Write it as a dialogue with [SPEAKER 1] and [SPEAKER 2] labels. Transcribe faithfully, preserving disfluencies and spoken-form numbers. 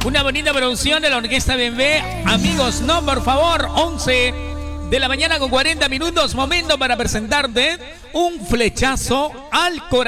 [SPEAKER 1] Una bonita producción de la Orquesta B M W. Amigos, no, por favor, once de la mañana con cuarenta minutos. Momento para presentarte un flechazo al corazón.